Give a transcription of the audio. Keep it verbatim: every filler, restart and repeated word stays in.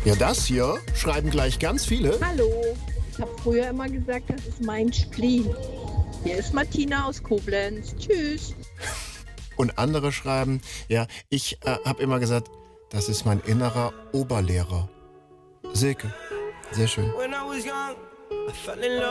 Ja, das hier schreiben gleich ganz viele. Hallo, ich habe früher immer gesagt, das ist mein Spleen. Hier ist Martina aus Koblenz. Tschüss. Und andere schreiben, ja, ich äh, habe immer gesagt, das ist mein innerer Oberlehrer. Silke, sehr schön. When I was young, I fell in love.